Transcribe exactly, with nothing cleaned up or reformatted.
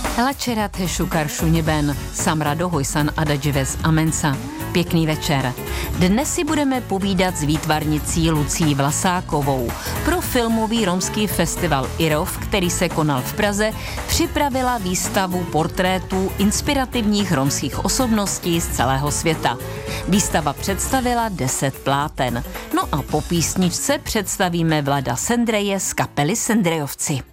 Lačerat hešukar šuněben, samrado hojsan adadžives amensa. Pěkný večer. Dnes si budeme povídat s výtvarnicí Lucí Vlasákovou. Pro filmový romský festival IROF, který se konal v Praze, připravila výstavu portrétů inspirativních romských osobností z celého světa. Výstava představila deset pláten. No a po písničce představíme Vlada Sendreje z kapely Sendrejovci.